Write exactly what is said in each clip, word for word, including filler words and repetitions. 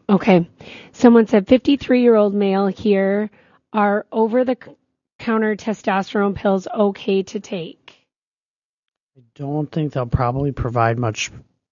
Okay. Someone said fifty-three-year-old male here, are over-the-counter testosterone pills okay to take? I don't think they'll probably provide much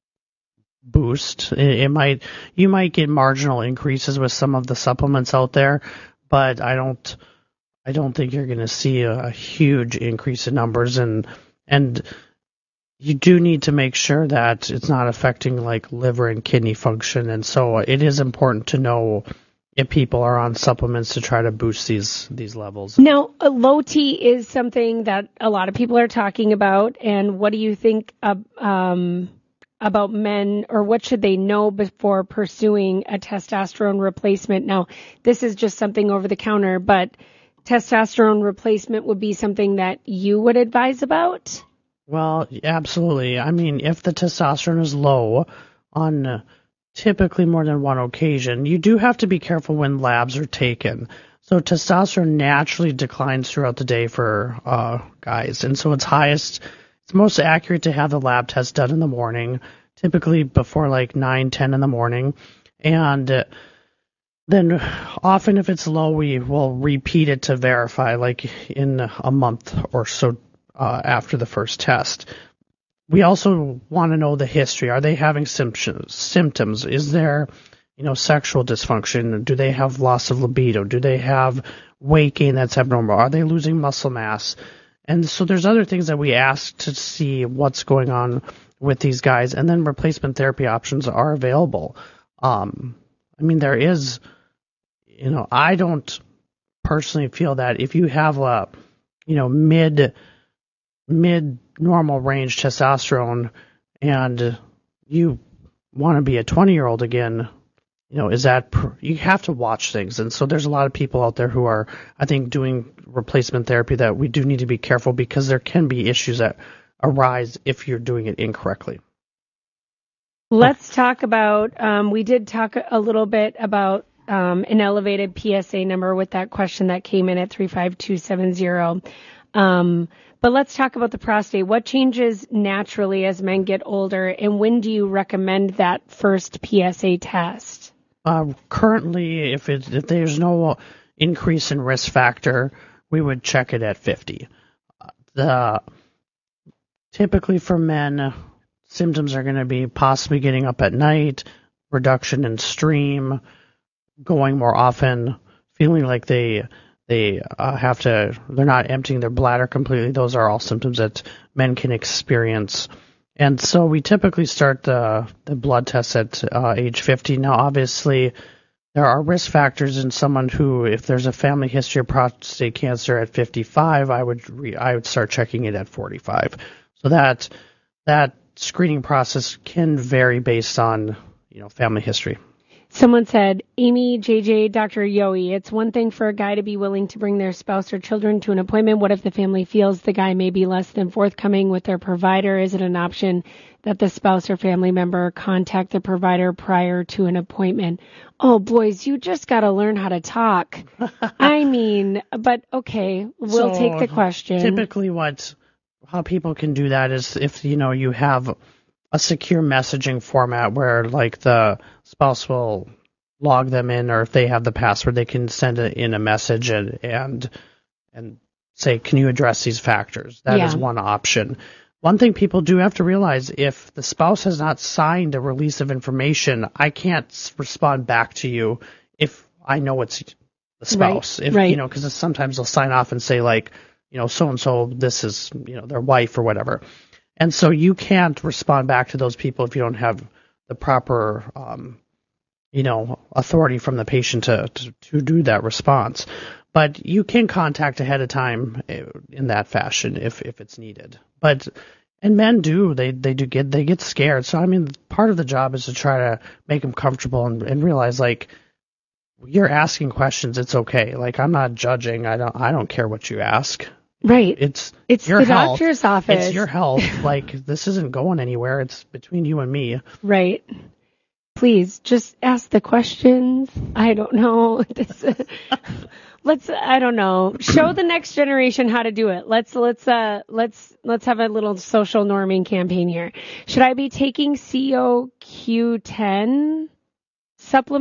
boost. It, it might, you might get marginal increases with some of the supplements out there, but I don't, I don't think you're going to see a, a huge increase in numbers, and and you do need to make sure that it's not affecting like liver and kidney function, and so it is important to know if people are on supplements to try to boost these these levels. Now, a low T is something that a lot of people are talking about, and what do you think uh, um, about men, or what should they know before pursuing a testosterone replacement? Now, this is just something over the counter, but testosterone replacement would be something that you would advise about? Well, absolutely. I mean, if the testosterone is low on uh, typically more than one occasion, you do have to be careful when labs are taken. So testosterone naturally declines throughout the day for uh, guys, and so it's highest, it's most accurate to have the lab test done in the morning, typically before like nine, ten in the morning, and uh, then often if it's low, we will repeat it to verify, like in a month or so uh, after the first test. We also want to know the history. Are they having symptoms? Symptoms? Is there, you know, sexual dysfunction? Do they have loss of libido? Do they have weight gain that's abnormal? Are they losing muscle mass? And so there's other things that we ask to see what's going on with these guys, and then replacement therapy options are available. Um, I mean, there is, you know, I don't personally feel that if you have a, you know, mid mid normal range testosterone and you want to be a twenty year old again, you know, is that pr- you have to watch things. And so there's a lot of people out there who are, I think, doing replacement therapy that we do need to be careful, because there can be issues that arise if you're doing it incorrectly. Let's talk about, um, we did talk a little bit about um, an elevated P S A number with that question that came in at three five two seven zero. Um, but let's talk about the prostate. What changes naturally as men get older, and when do you recommend that first P S A test? Uh, currently, if, it, if there's no increase in risk factor, we would check it at fifty. The typically for men, symptoms are going to be possibly getting up at night, reduction in stream, going more often, feeling like they they uh, have to, they're not emptying their bladder completely. Those are all symptoms that men can experience. And so we typically start the, the blood tests at uh, age fifty. Now, obviously, there are risk factors in someone who, if there's a family history of prostate cancer at fifty-five, I would re, I would start checking it at forty-five. So that that screening process can vary based on, you know, family history. Someone said, Amy, J J, Doctor Yoey, it's one thing for a guy to be willing to bring their spouse or children to an appointment. What if the family feels the guy may be less than forthcoming with their provider? Is it an option that the spouse or family member contact the provider prior to an appointment? Oh, boys, you just got to learn how to talk. I mean, but okay, we'll So, take the question. Typically what, how people can do that is if, you know, you have a secure messaging format where like the spouse will log them in, or if they have the password, they can send it in a message and, and, and say, can you address these factors? That Yeah. is one option. One thing people do have to realize, if the spouse has not signed a release of information, I can't s- respond back to you if I know it's the spouse. Right, if, right. You know, because sometimes they'll sign off and say like, you know, so-and-so, this is, you know, their wife or whatever. And so you can't respond back to those people if you don't have the proper, um, you know, authority from the patient to, to, to do that response. But you can contact ahead of time in that fashion if, if it's needed. But, and men do, they, they do get, they get scared. So, I mean, part of the job is to try to make them comfortable and, and realize, like, you're asking questions. It's okay. Like, I'm not judging. I don't, I don't care what you ask. Right. It's It's your the health. doctor's office. It's your health. Like, this isn't going anywhere. It's between you and me. Right. Please just ask the questions. I don't know. This, let's, I don't know. Show the next generation how to do it. Let's, let's, uh, let's, let's have a little social norming campaign here. Should I be taking C O Q ten supplements?